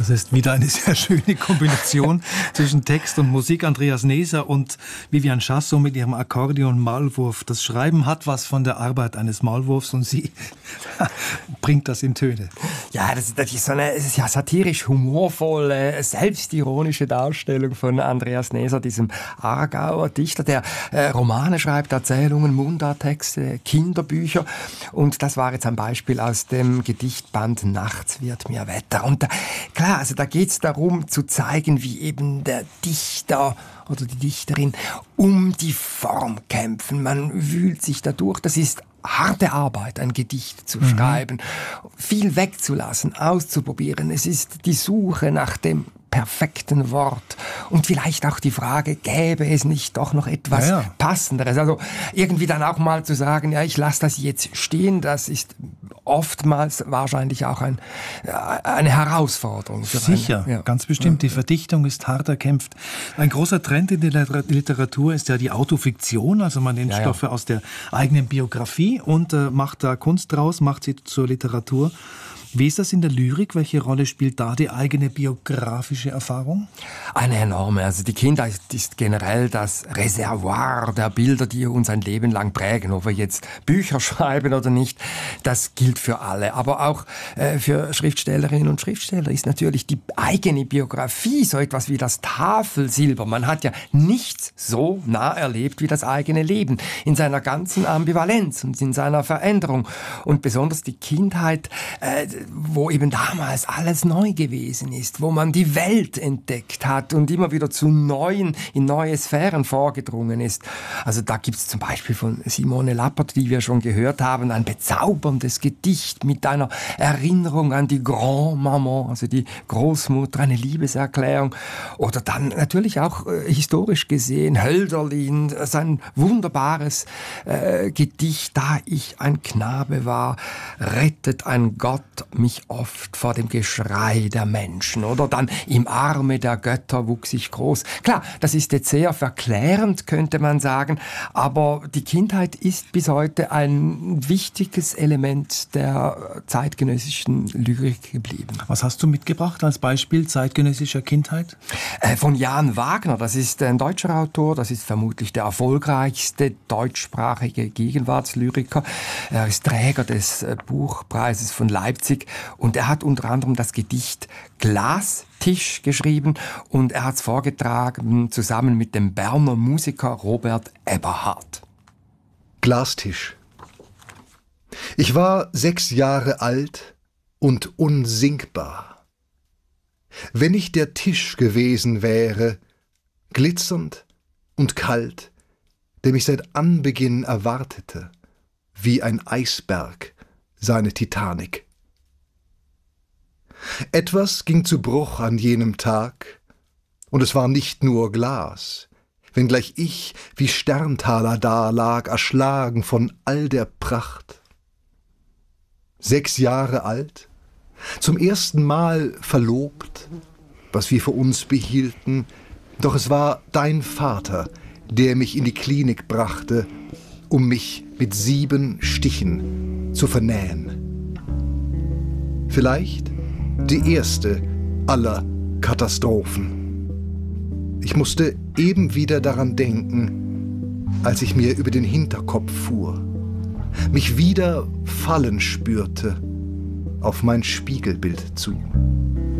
Das ist wieder eine sehr schöne Kombination zwischen Text und Musik. Andreas Neser und Vivian Chassot mit ihrem Akkordeon-Maulwurf. Das Schreiben hat was von der Arbeit eines Maulwurfs und sie bringt das in Töne. Ja, das ist so eine ja, satirisch-humorvolle, selbstironische Darstellung von Andreas Neser, diesem Aargauer Dichter, der Romane schreibt, Erzählungen, Mundarttexte, Kinderbücher. Und das war jetzt ein Beispiel aus dem Gedichtband Nachts wird mir Wetter. Und klar, also da geht es darum zu zeigen, wie eben der Dichter oder die Dichterin um die Form kämpfen. Man wühlt sich dadurch. Das ist harte Arbeit, ein Gedicht zu schreiben, viel wegzulassen, auszuprobieren. Es ist die Suche nach dem perfekten Wort und vielleicht auch die Frage, gäbe es nicht doch noch etwas Passenderes? Also irgendwie dann auch mal zu sagen, ja, ich lasse das jetzt stehen, das ist oftmals wahrscheinlich auch eine Herausforderung. Sicher, ganz bestimmt. Die Verdichtung ist hart erkämpft. Ein großer Trend in der Literatur ist ja die Autofiktion, also man nimmt Stoffe aus der eigenen Biografie und macht da Kunst draus, macht sie zur Literatur. Wie ist das in der Lyrik? Welche Rolle spielt da die eigene biografische Erfahrung? Eine enorme. Also die Kindheit ist generell das Reservoir der Bilder, die uns ein Leben lang prägen. Ob wir jetzt Bücher schreiben oder nicht, das gilt für alle. Aber auch für Schriftstellerinnen und Schriftsteller ist natürlich die eigene Biografie so etwas wie das Tafelsilber. Man hat ja nichts so nah erlebt wie das eigene Leben in seiner ganzen Ambivalenz und in seiner Veränderung. Und besonders die Kindheit, wo eben damals alles neu gewesen ist, wo man die Welt entdeckt hat und immer wieder in neue Sphären vorgedrungen ist. Also da gibt es zum Beispiel von Simone Lappert, die wir schon gehört haben, ein bezauberndes Gedicht mit einer Erinnerung an die Grand-Maman, also die Großmutter, eine Liebeserklärung. Oder dann natürlich auch historisch gesehen Hölderlin, sein wunderbares Gedicht, da ich ein Knabe war, rettet ein Gott mich oft vor dem Geschrei der Menschen. Oder dann im Arme der Götter wuchs ich groß. Klar, das ist jetzt sehr verklärend, könnte man sagen, aber die Kindheit ist bis heute ein wichtiges Element der zeitgenössischen Lyrik geblieben. Was hast du mitgebracht als Beispiel zeitgenössischer Kindheit? Von Jan Wagner, das ist ein deutscher Autor, das ist vermutlich der erfolgreichste deutschsprachige Gegenwartslyriker. Er ist Träger des Buchpreises von Leipzig und er hat unter anderem das Gedicht Glastisch geschrieben und er hat es vorgetragen zusammen mit dem Berner Musiker Robert Eberhard. Glastisch. Ich war 6 Jahre alt und unsinkbar. Wenn ich der Tisch gewesen wäre, glitzernd und kalt, der mich seit Anbeginn erwartete, wie ein Eisberg seine Titanic. Etwas ging zu Bruch an jenem Tag, und es war nicht nur Glas, wenngleich ich wie Sterntaler dalag, erschlagen von all der Pracht. 6 Jahre alt, zum ersten Mal verlobt, was wir für uns behielten, doch es war dein Vater, der mich in die Klinik brachte, um mich mit 7 Stichen zu vernähen. Vielleicht die erste aller Katastrophen. Ich musste eben wieder daran denken, als ich mir über den Hinterkopf fuhr, mich wieder fallen spürte auf mein Spiegelbild zu.